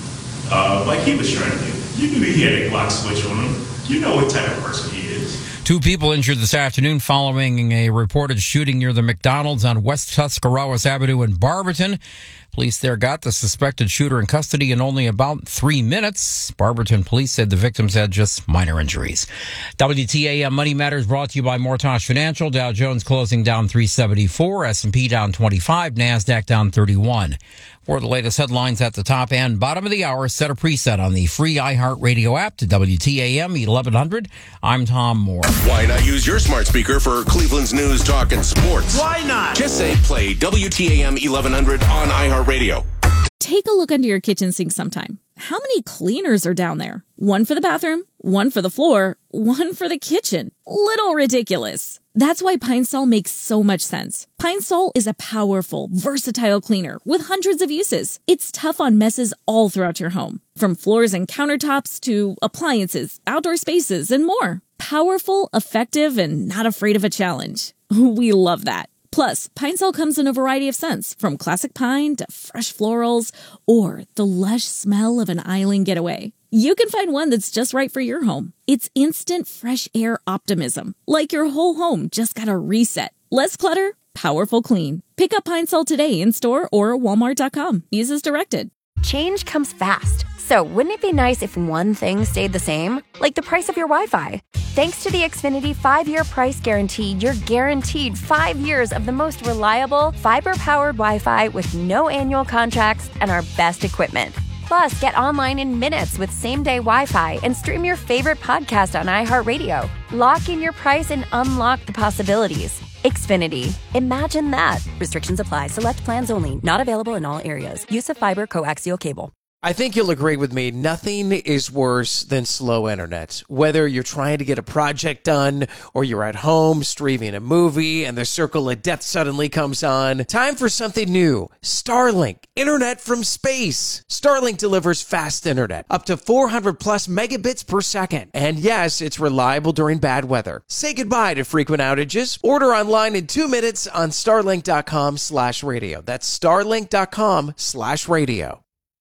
uh, like he was trying to do. You knew he had a Glock switch on him. You know what type of person he is. Two people injured this afternoon following a reported shooting near the McDonald's on West Tuscarawas Avenue in Barberton. Police there got the suspected shooter in custody in only about three minutes. Barberton police said the victims had just minor injuries. W T A M Money Matters brought to you by Mortosh Financial. Dow Jones closing down three seventy-four, S and P down twenty-five, NASDAQ down thirty-one. For the latest headlines at the top and bottom of the hour, set a preset on the free iHeartRadio app to W T A M eleven hundred. I'm Tom Moore. Why not use your smart speaker for Cleveland's news, talk, and sports? Why not? Just say play W T A M eleven hundred on iHeartRadio. Take a look under your kitchen sink sometime. How many cleaners are down there? One for the bathroom, one for the floor, one for the kitchen. Little ridiculous. That's why Pine Sol makes so much sense. Pine Sol is a powerful, versatile cleaner with hundreds of uses. It's tough on messes all throughout your home, from floors and countertops to appliances, outdoor spaces, and more. Powerful, effective, and not afraid of a challenge. We love that. Plus, Pine Sol comes in a variety of scents, from classic pine to fresh florals or the lush smell of an island getaway. You can find one that's just right for your home. It's instant fresh air optimism, like your whole home just got a reset. Less clutter, powerful clean. Pick up Pine Sol today in store or walmart dot com. Use as directed. Change comes fast. So wouldn't it be nice if one thing stayed the same? Like the price of your Wi-Fi. Thanks to the Xfinity five-year price guarantee, you're guaranteed five years of the most reliable, fiber-powered Wi-Fi with no annual contracts and our best equipment. Plus, get online in minutes with same-day Wi-Fi and stream your favorite podcast on iHeartRadio. Lock in your price and unlock the possibilities. Xfinity. Imagine that. Restrictions apply. Select plans only. Not available in all areas. Use of fiber coaxial cable. I think you'll agree with me. Nothing is worse than slow internet. Whether you're trying to get a project done or you're at home streaming a movie and the circle of death suddenly comes on, time for something new. Starlink. Internet from space. Starlink delivers fast internet, up to four hundred plus megabits per second. And yes, it's reliable during bad weather. Say goodbye to frequent outages. Order online in two minutes on starlink.com slash radio. That's starlink.com slash radio.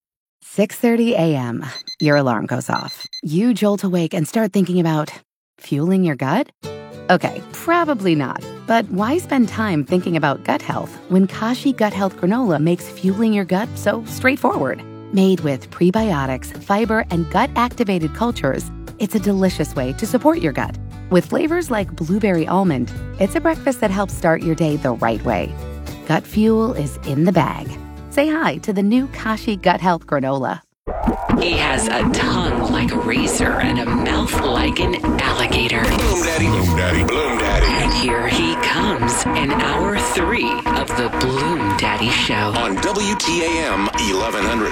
six thirty a.m. Your alarm goes off. You jolt awake and start thinking about fueling your gut? Okay, probably not. But why spend time thinking about gut health when Kashi Gut Health Granola makes fueling your gut so straightforward? Made with prebiotics, fiber, and gut-activated cultures, it's a delicious way to support your gut. With flavors like blueberry almond, it's a breakfast that helps start your day the right way. Gut fuel is in the bag. Say hi to the new Kashi Gut Health Granola. He has a tongue like a razor and a mouth like an alligator. Bloom Daddy, Bloom Daddy, Bloom Daddy. And here he comes in hour three of the Bloom Daddy Show. On W T A M eleven hundred.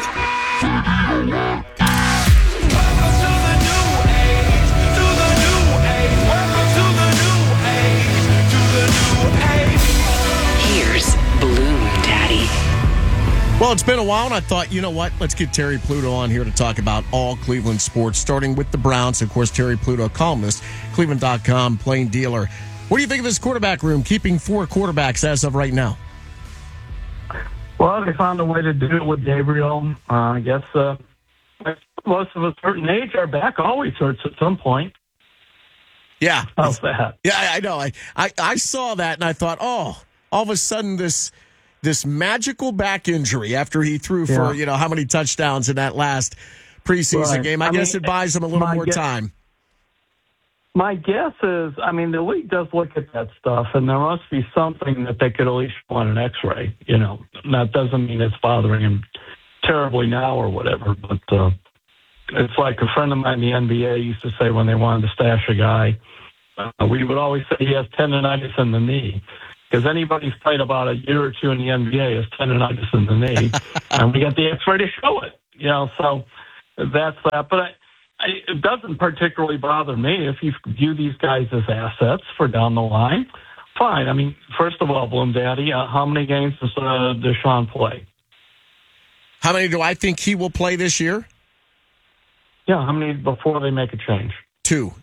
Here's Bloom Daddy. Well, it's been a while, and I thought, you know what? Let's get Terry Pluto on here to talk about all Cleveland sports, starting with the Browns. Of course, Terry Pluto, columnist, Cleveland dot com, plain dealer. What do you think of this quarterback room, keeping four quarterbacks as of right now? Well, they found a way to do it with Gabriel. Uh, I guess uh, most of a certain age, our back always hurts at some point. Yeah. How's that? Yeah, I, I know. I, I, I saw that and I thought, oh, all of a sudden this this magical back injury after he threw for, Yeah. you know, how many touchdowns in that last preseason Right. game. I, I guess mean, it buys him a little my more guess- time. My guess is, I mean, the league does look at that stuff, and there must be something that they could at least show on an X-ray. You know, that doesn't mean it's bothering him terribly now or whatever, but uh, it's like a friend of mine in the N B A used to say when they wanted to stash a guy, uh, we would always say he has tendonitis in the knee. Because anybody who's played about a year or two in the N B A has tendonitis in the knee, and we got the X-ray to show it. You know, so that's that. But I, I, it doesn't particularly bother me if you view these guys as assets for down the line. Fine. I mean, first of all, Bloom Daddy, uh, how many games does uh, Deshaun play? How many do I think he will play this year? Yeah, how many before they make a change? Two.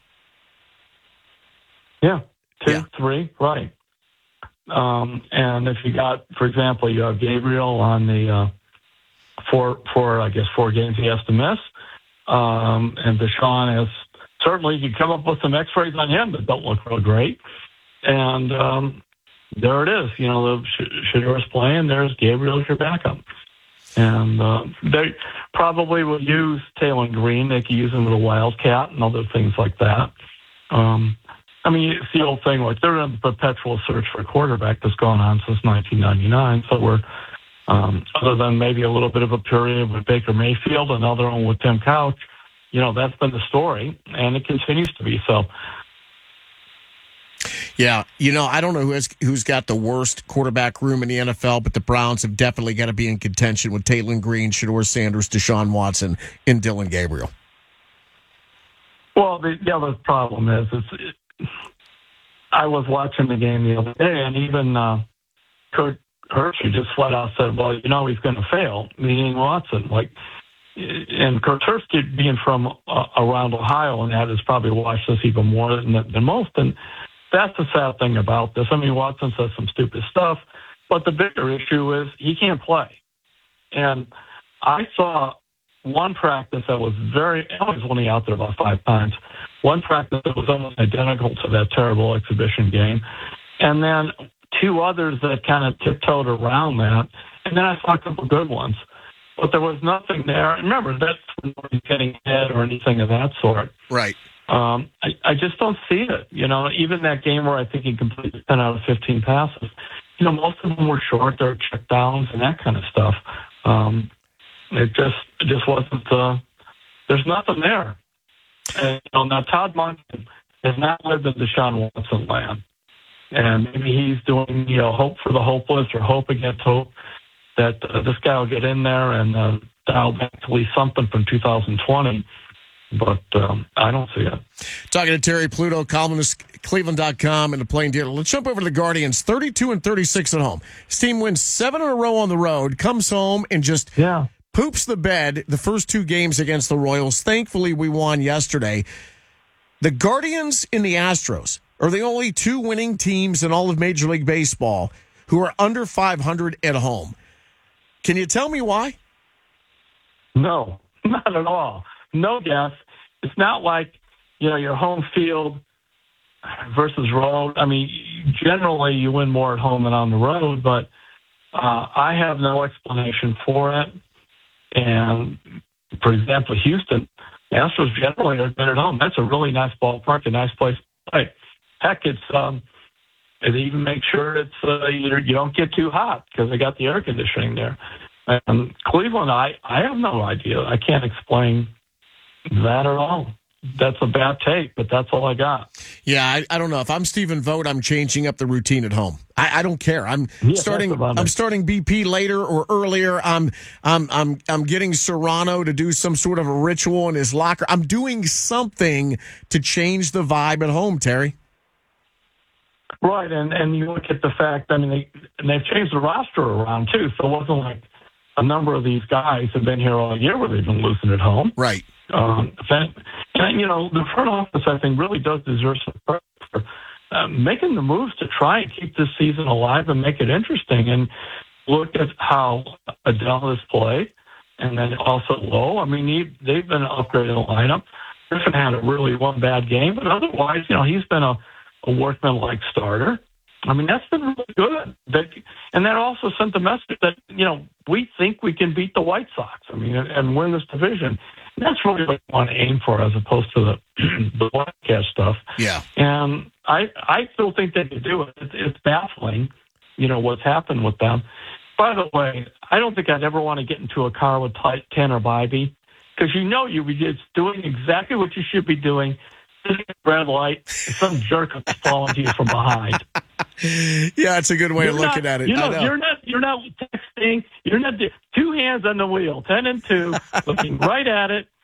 Yeah, two, Yeah. three, right. Um, and if you got, for example, you have Gabriel on the uh, four, four, I guess, four games he has to miss. Um, and Deshaun has certainly, you come up with some X-rays on him that don't look real great. And um, there it is. You know, the Shadour's playing. There's Gabriel as your backup. And uh, they probably will use Taylor Green. They could use him with a Wildcat and other things like that. Um, I mean, it's the old thing, like they're in a perpetual search for a quarterback that's gone on since nineteen ninety-nine. So we're, um, other than maybe a little bit of a period with Baker Mayfield, another one with Tim Couch, you know, that's been the story, and it continues to be so. Yeah, you know, I don't know who has, who's got the worst quarterback room in the N F L, but the Browns have definitely got to be in contention with Taylor Green, Shedeur Sanders, Deshaun Watson, and Dylan Gabriel. Well, the, the other problem is, it's, it, I was watching the game the other day, and even uh, Kurt Hershey just flat out said, well, you know, he's going to fail, meaning Watson. Like, and Kurt Hershey, being from uh, around Ohio, and that has probably watched this even more than, than most, and that's the sad thing about this. I mean, Watson says some stupid stuff, but the bigger issue is he can't play. And I saw one practice that was very, I was only out there about five times, one practice that was almost identical to that terrible exhibition game, and then two others that kind of tiptoed around that, and then I saw a couple good ones. But there was nothing there. Remember, that's not getting hit or anything of that sort. Right. Um, I, I just don't see it. You know, even that game where I think he completed ten out of fifteen passes, you know, most of them were short. They were check downs and that kind of stuff. Um, it just it just wasn't, uh, there's nothing there. And, you know, now Todd Monken has not lived in Deshaun Watson land. And maybe he's doing, you know, hope for the hopeless or hope against hope that uh, this guy will get in there and uh, dial back at least something from two thousand twenty. But um, I don't see it. Talking to Terry Pluto, columnist, Cleveland dot com, and the Plain Dealer. Let's jump over to the Guardians, thirty-two and thirty-six at home. His team wins seven in a row on the road, comes home and just yeah. poops the bed the first two games against the Royals. Thankfully, we won yesterday. The Guardians and the Astros are the only two winning teams in all of Major League Baseball who are under five hundred at home. Can you tell me why? No, not at all. No guess. It's not like, you know, your home field versus road. I mean, generally you win more at home than on the road, but uh, I have no explanation for it. And, for example, Houston, the Astros generally are good at home. That's a really nice ballpark, a nice place to play. Heck, it's um, they even make sure it's uh, you, you don't get too hot because they got the air conditioning there. And Cleveland, I, I have no idea. I can't explain that at all. That's a bad take, but that's all I got. Yeah, I, I don't know. If I'm Stephen Vogt, I'm changing up the routine at home. I, I don't care. I'm Yeah, starting. that's about I'm it. starting B P later or earlier. I'm I'm I'm I'm getting Serrano to do some sort of a ritual in his locker. I'm doing something to change the vibe at home, Terry. Right, and and you look at the fact. I mean, they and they've changed the roster around too. So it wasn't like a number of these guys have been here all year where they've been losing at home. Right. Um, and, and, you know, the front office, I think, really does deserve some credit for uh, making the moves to try and keep this season alive and make it interesting. And look at how Adele has played, and then also Lowe. I mean, he, they've been upgrading the lineup. Griffin had a really one bad game, but otherwise, you know, he's been a, a workman-like starter. I mean, that's been really good. That, and that also sent the message that, you know, we think we can beat the White Sox, I mean, and, and win this division. And that's really what we want to aim for as opposed to the, the broadcast stuff. Yeah. And I I still think they could do it. It's, it's baffling, you know, what's happened with them. By the way, I don't think I'd ever want to get into a car with Tanner Bybee because you know you'd be just doing exactly what you should be doing, sitting at a red light, and some jerk is falling to you from behind. Yeah, it's a good way You're of looking not, at it. You know, I know. You're not you're not texting. You're not two hands on the wheel, ten and two, looking right at it,